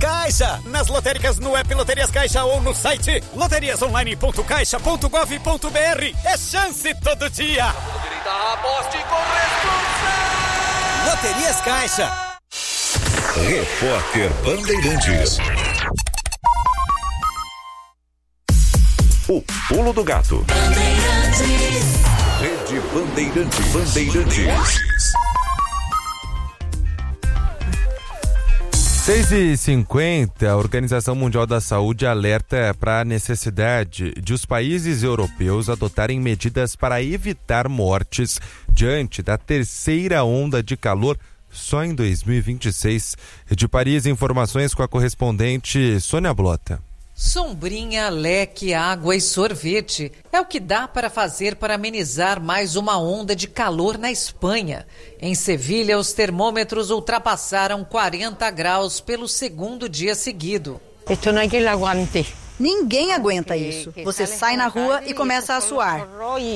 Caixa. Nas lotéricas, no app Loterias Caixa ou no site loteriasonline.caixa.gov.br. É chance todo dia. Aposte com responsabilidade. Loterias Caixa. Repórter Bandeirantes. O Pulo do Gato. Rede Bandeirantes. 6h50, a Organização Mundial da Saúde alerta para a necessidade de os países europeus adotarem medidas para evitar mortes diante da terceira onda de calor só em 2026. De Paris, informações com a correspondente Sônia Blota. Sombrinha, leque, água e sorvete é o que dá para fazer para amenizar mais uma onda de calor na Espanha. Em Sevilha, os termômetros ultrapassaram 40 graus pelo segundo dia seguido. Ninguém aguenta isso. Você sai na rua e começa a suar.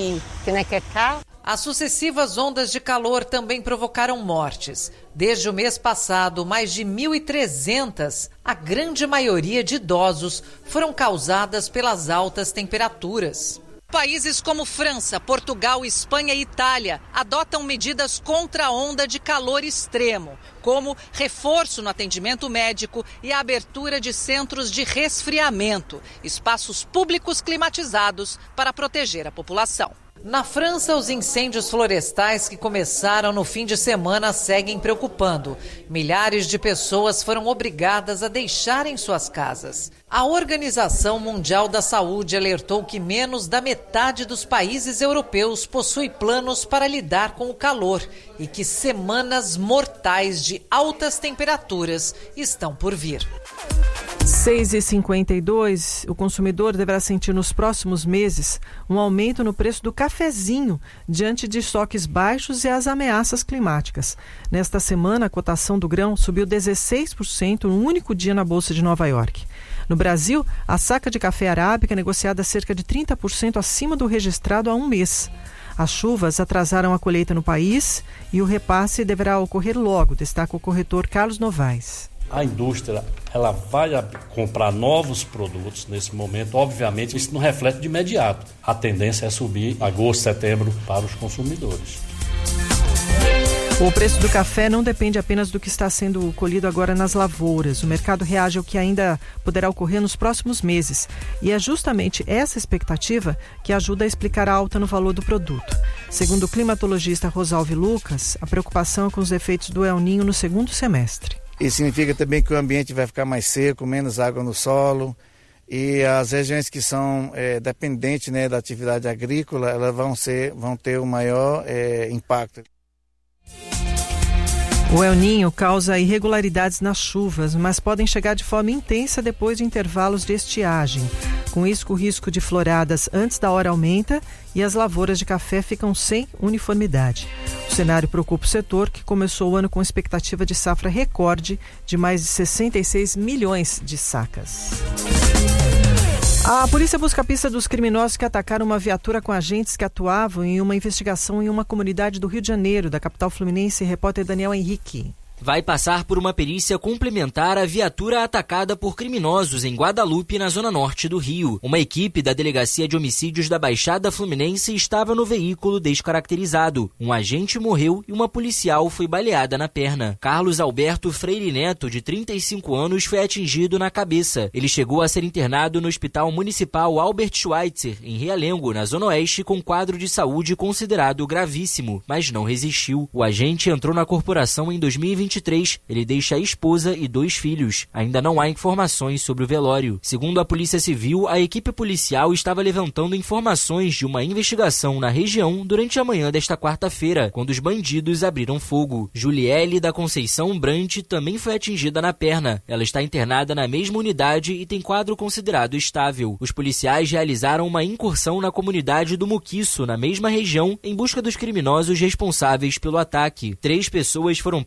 As sucessivas ondas de calor também provocaram mortes. Desde o mês passado, mais de 1.300, a grande maioria de idosos, foram causadas pelas altas temperaturas. Países como França, Portugal, Espanha e Itália adotam medidas contra a onda de calor extremo, como reforço no atendimento médico e a abertura de centros de resfriamento, espaços públicos climatizados para proteger a população. Na França, os incêndios florestais que começaram no fim de semana seguem preocupando. Milhares de pessoas foram obrigadas a deixarem suas casas. A Organização Mundial da Saúde alertou que menos da metade dos países europeus possui planos para lidar com o calor e que semanas mortais de altas temperaturas estão por vir. 6h52, o consumidor deverá sentir nos próximos meses um aumento no preço do cafezinho diante de estoques baixos e as ameaças climáticas. Nesta semana, a cotação do grão subiu 16% no único dia na Bolsa de Nova York. No Brasil, a saca de café arábica é negociada cerca de 30% acima do registrado há um mês. As chuvas atrasaram a colheita no país e o repasse deverá ocorrer logo, destaca o corretor Carlos Novaes. A indústria ela vai comprar novos produtos nesse momento. Obviamente, isso não reflete de imediato. A tendência é subir agosto, setembro para os consumidores. O preço do café não depende apenas do que está sendo colhido agora nas lavouras. O mercado reage ao que ainda poderá ocorrer nos próximos meses. E é justamente essa expectativa que ajuda a explicar a alta no valor do produto. Segundo o climatologista Rosalvi Lucas, a preocupação é com os efeitos do El Niño no segundo semestre. Isso significa também que o ambiente vai ficar mais seco, menos água no solo, e as regiões que são dependentes, né, da atividade agrícola, elas vão ter o maior impacto. O El Niño causa irregularidades nas chuvas, mas podem chegar de forma intensa depois de intervalos de estiagem. Com isso, o risco de floradas antes da hora aumenta e as lavouras de café ficam sem uniformidade. O cenário preocupa o setor, que começou o ano com expectativa de safra recorde de mais de 66 milhões de sacas. A polícia busca a pista dos criminosos que atacaram uma viatura com agentes que atuavam em uma investigação em uma comunidade do Rio de Janeiro, da capital fluminense. Repórter Daniel Henrique. Vai passar por uma perícia complementar a viatura atacada por criminosos em Guadalupe, na zona norte do Rio. Uma equipe da Delegacia de Homicídios da Baixada Fluminense estava no veículo descaracterizado. Um agente morreu e uma policial foi baleada na perna. Carlos Alberto Freire Neto, de 35 anos, foi atingido na cabeça. Ele chegou a ser internado no Hospital Municipal Albert Schweitzer, em Realengo, na zona oeste, com quadro de saúde considerado gravíssimo, mas não resistiu. O agente entrou na corporação em 2023. Ele deixa a esposa e 2 filhos. Ainda não há informações sobre o velório. Segundo a Polícia Civil, a equipe policial estava levantando informações de uma investigação na região durante a manhã desta quarta-feira, quando os bandidos abriram fogo. Juliele da Conceição Brant também foi atingida na perna. Ela está internada na mesma unidade e tem quadro considerado estável. Os policiais realizaram uma incursão na comunidade do Muquiço, na mesma região, em busca dos criminosos responsáveis pelo ataque. 3 pessoas foram presas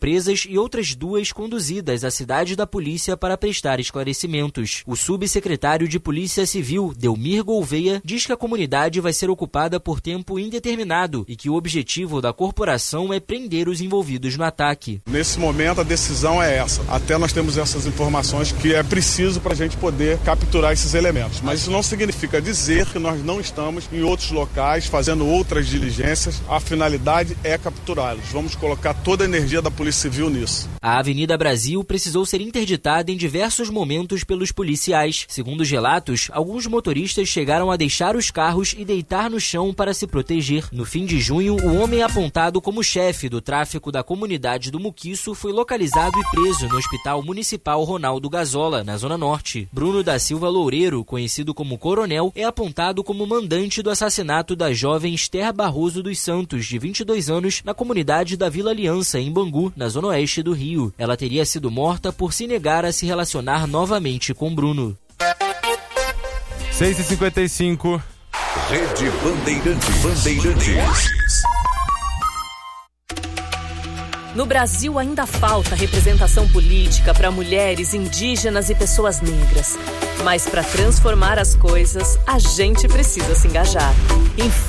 e outras 2 conduzidas à cidade da polícia para prestar esclarecimentos. O subsecretário de Polícia Civil, Delmir Gouveia, diz que a comunidade vai ser ocupada por tempo indeterminado e que o objetivo da corporação é prender os envolvidos no ataque. Nesse momento a decisão é essa. Até nós temos essas informações que é preciso para a gente poder capturar esses elementos. Mas isso não significa dizer que nós não estamos em outros locais fazendo outras diligências. A finalidade é capturá-los. Vamos colocar toda a energia da Polícia Civil nisso. A Avenida Brasil precisou ser interditada em diversos momentos pelos policiais. Segundo os relatos, alguns motoristas chegaram a deixar os carros e deitar no chão para se proteger. No fim de junho, o homem apontado como chefe do tráfico da comunidade do Muquiço foi localizado e preso no Hospital Municipal Ronaldo Gazola, na Zona Norte. Bruno da Silva Loureiro, conhecido como Coronel, é apontado como mandante do assassinato da jovem Esther Barroso dos Santos, de 22 anos, na comunidade da Vila Aliança, em Bangu, na zona oeste do Rio. Ela teria sido morta por se negar a se relacionar novamente com Bruno. 6h55. Rede Bandeirantes. No Brasil ainda falta representação política para mulheres, indígenas e pessoas negras. Mas para transformar as coisas, a gente precisa se engajar.